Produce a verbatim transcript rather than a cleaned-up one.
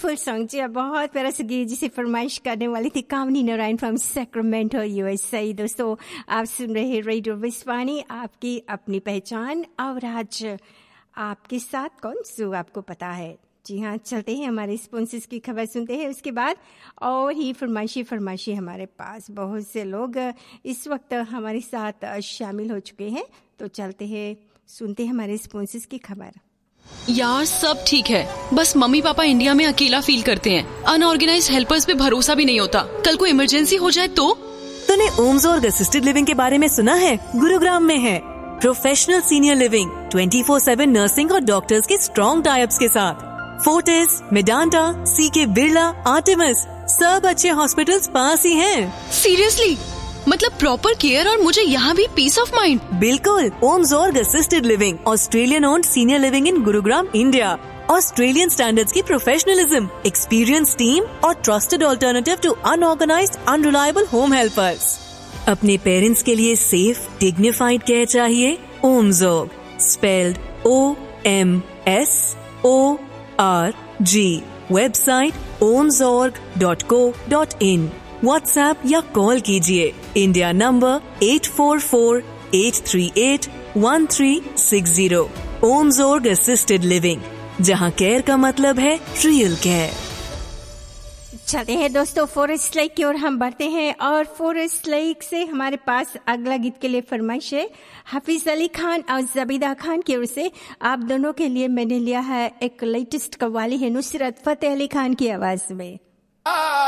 Beautiful song जी, बहुत प्यारा सा गीत जिसे फरमाइश करने वाली थी कामनी नारायण फ्रॉम सैक्रामेंटो यूएसए। दोस्तों आप सुन रहे रेडियो विश्वानी, आपकी अपनी पहचान। और आज आपके साथ कौन सो आपको पता है। जी हाँ, चलते हैं हमारे स्पॉन्सर्स की खबर सुनते हैं, उसके बाद और ही फरमाइशी फरमाइशी हमारे पास बहुत से लोग इस वक्त हमारे साथ शामिल हो चुके हैं। तो चलते हैं सुनते हैं हमारे स्पॉन्सर्स की खबर। यार सब ठीक है, बस मम्मी पापा इंडिया में अकेला फील करते हैं। अनऑर्गेनाइज्ड हेल्पर्स पे भरोसा भी नहीं होता, कल को इमरजेंसी हो जाए तो। तूने ओम्सोर्ग असिस्टेड लिविंग के बारे में सुना है? गुरुग्राम में है professional senior living, twenty four seven nursing और डॉक्टर्स के स्ट्रॉन्ग टाइप्स के साथ। फोर्टिस, मेडांटा, सीके बिरला, आर्टेमिस, सब अच्छे हॉस्पिटल्स पास ही हैं। सीरियसली? मतलब प्रॉपर केयर और मुझे यहाँ भी पीस ऑफ माइंड। बिल्कुल, ओम्सोर्ग assisted living, Australian owned senior living in Gurugram, India. Australian standards की प्रोफेशनलिज्म, एक्सपीरियंस टीम और trusted alternative to unorganised unreliable home helpers. अपने पेरेंट्स के लिए सेफ डिग्निफाइड केयर चाहिए? ओम्सोर्ग, spelled O M S O R G. Website ओम्सोर्ग dot co dot in. WhatsApp या call कीजिए India number eight four four eight three eight one three six zero. ओम्सोर्ग assisted living, जहां care का मतलब है real care. चलते हैं दोस्तों forest lake की ओर हम बढ़ते हैं, और फॉरेस्ट लेक से हमारे पास अगला गीत के लिए फरमाइश है हाफिज अली खान और जबीदा खान की ओर से। आप दोनों के लिए मैंने लिया है एक लेटेस्ट कव्वाली है नुसरत फतेह अली खान की आवाज में।